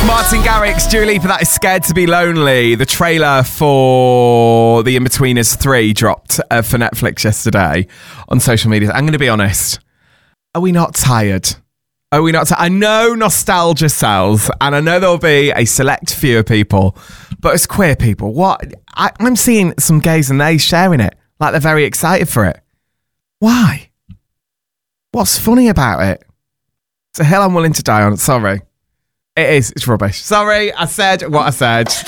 Martin Garrix, Dua Lipa, that is Scared to Be Lonely. The trailer for The Inbetweeners 3 dropped for Netflix yesterday on social media. I'm going to be honest. Are we not tired? Are we not? I know nostalgia sells, and I know there'll be a select few of people, but as queer people, I'm seeing some gays and they sharing it like they're very excited for it. Why? What's funny about it? It's a hill I'm willing to die on. Sorry. It is. It's rubbish. Sorry, I said what I said.